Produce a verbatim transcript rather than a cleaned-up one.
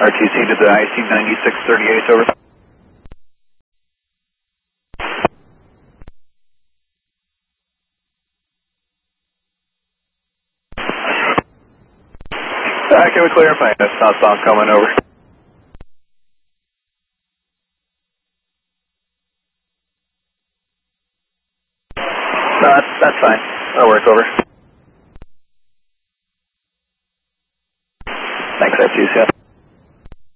R T C to the I C ninety-six thirty-eight, over. Uh, can we clarify? That's southbound coming over. No, that's, that's fine. That'll work, over.